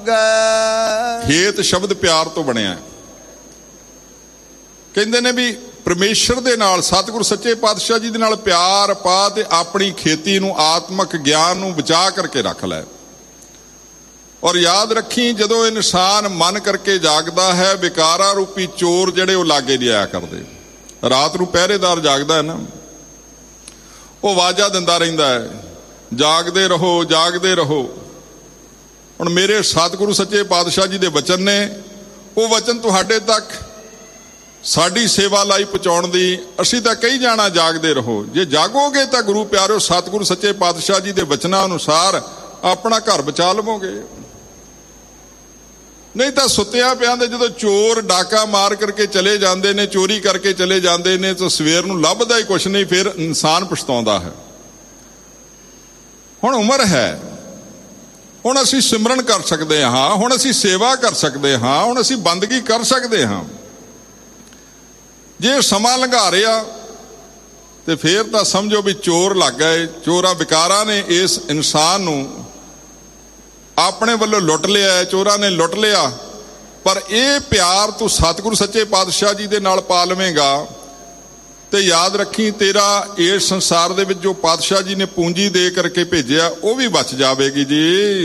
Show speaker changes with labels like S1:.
S1: ਹੇਤ ਸ਼ਬਦ ਪਿਆਰ ਤੋਂ ਬਣਿਆ। ਕਹਿੰਦੇ ਨੇ ਵੀ ਪਰਮੇਸ਼ਰ ਦੇ ਨਾਲ, ਸਤਿਗੁਰੂ ਸੱਚੇ ਪਾਤਸ਼ਾਹ ਜੀ ਦੇ ਨਾਲ ਪਿਆਰ ਪਾ ਤੇ ਆਪਣੀ ਖੇਤੀ ਨੂੰ, ਆਤਮਕ ਗਿਆਨ ਨੂੰ ਬਚਾ ਕਰਕੇ ਰੱਖ ਲੈ। ਔਰ ਯਾਦ ਰੱਖੀ, ਜਦੋਂ ਇਨਸਾਨ ਮਨ ਕਰਕੇ ਜਾਗਦਾ ਹੈ, ਵਿਕਾਰਾਂ ਰੂਪੀ ਚੋਰ ਜਿਹੜੇ ਉਹ ਲਾਗੇ ਨਹੀਂ ਆਇਆ ਕਰਦੇ। ਰਾਤ ਨੂੰ ਪਹਿਰੇਦਾਰ ਜਾਗਦਾ ਹੈ ਨਾ, ਉਹ ਆਵਾਜ਼ਾਂ ਦਿੰਦਾ ਰਹਿੰਦਾ ਹੈ, ਜਾਗਦੇ ਰਹੋ, ਜਾਗਦੇ ਰਹੋ। ਹੁਣ ਮੇਰੇ ਸਤਿਗੁਰੂ ਸੱਚੇ ਪਾਤਸ਼ਾਹ ਜੀ ਦੇ ਵਚਨ ਨੇ, ਉਹ ਵਚਨ ਤੁਹਾਡੇ ਤੱਕ ਸਾਡੀ ਸੇਵਾ ਲਈ ਪਹੁੰਚਾਉਣ ਦੀ। ਅਸੀਂ ਤਾਂ ਕਹੀ ਜਾਣਾ ਜਾਗਦੇ ਰਹੋ, ਜੇ ਜਾਗੋਗੇ ਤਾਂ ਗੁਰੂ ਪਿਆਰਿਓ ਸਤਿਗੁਰੂ ਸੱਚੇ ਪਾਤਸ਼ਾਹ ਜੀ ਦੇ ਵਚਨਾਂ ਅਨੁਸਾਰ ਆਪਣਾ ਘਰ ਬਚਾ ਲਵੋਗੇ। ਨਹੀਂ ਤਾਂ ਸੁੱਤਿਆਂ ਪਿਆਂ ਦੇ ਜਦੋਂ ਚੋਰ ਡਾਕਾ ਮਾਰ ਕਰਕੇ ਚਲੇ ਜਾਂਦੇ ਨੇ, ਚੋਰੀ ਕਰਕੇ ਚਲੇ ਜਾਂਦੇ ਨੇ, ਤਾਂ ਸਵੇਰ ਨੂੰ ਲੱਭਦਾ ਹੀ ਕੁਛ ਨਹੀਂ, ਫਿਰ ਇਨਸਾਨ ਪਛਤਾਉਂਦਾ ਹੈ। ਹੁਣ ਉਮਰ ਹੈ, ਹੁਣ ਅਸੀਂ ਸਿਮਰਨ ਕਰ ਸਕਦੇ ਹਾਂ, ਹੁਣ ਅਸੀਂ ਸੇਵਾ ਕਰ ਸਕਦੇ ਹਾਂ, ਹੁਣ ਅਸੀਂ ਬੰਦਗੀ ਕਰ ਸਕਦੇ ਹਾਂ। ਜੇ ਸਮਾਂ ਲੰਘਾ ਰਿਹਾ ਤੇ ਫੇਰ ਤਾਂ ਸਮਝੋ ਵੀ ਚੋਰ ਲੱਗ ਗਏ। ਚੋਰਾਂ ਵਿਕਾਰਾਂ ਨੇ ਇਸ ਇਨਸਾਨ ਨੂੰ ਆਪਣੇ ਵੱਲੋਂ ਲੁੱਟ ਲਿਆ, ਚੋਰਾਂ ਨੇ ਲੁੱਟ ਲਿਆ। ਪਰ ਇਹ ਪਿਆਰ ਤੂੰ ਸਤਿਗੁਰੂ ਸੱਚੇ ਪਾਤਸ਼ਾਹ ਜੀ ਦੇ ਨਾਲ ਪਾ ਲਵੇਂਗਾ ਤੇ ਯਾਦ ਰੱਖੀ, ਤੇਰਾ ਇਸ ਸੰਸਾਰ ਦੇ ਵਿੱਚ ਜੋ ਪਾਤਸ਼ਾਹ ਜੀ ਨੇ ਪੂੰਜੀ ਦੇ ਕਰਕੇ ਭੇਜਿਆ ਉਹ ਵੀ ਬਚ ਜਾਵੇਗੀ ਜੀ।